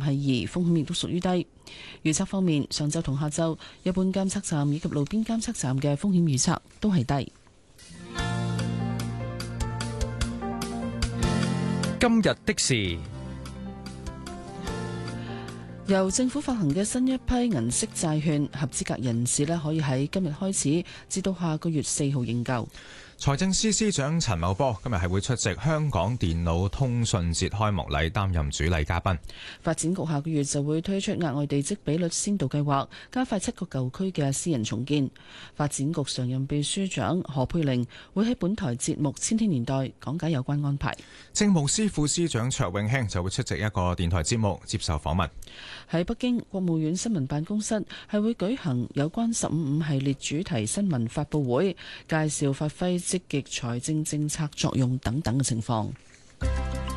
係2，風險亦都屬於低。預測方面，上晝同下晝一般監測站以及路邊監測站嘅風險預測都係低。 今日的事， 由政府發行嘅新一批銀色債券，合資格人士咧可以喺今日開始至到下個月4號認購。 財政司司長陳茂波今日係會出席香港電腦通訊節開幕禮，擔任主禮嘉賓。 發展局下個月就會推出額外地積比率先導計劃，加快7個舊區嘅私人重建。發展局常任秘書長何佩玲會喺本台節目《千禧年代》講解有關安排。 政務司副司長卓永興就會出席一個電台節目接受訪問。 喺北京，國務院新聞辦公室係會舉行有關15.5系列主題新聞發佈會，介紹發揮積極財政政策作用等等嘅情況。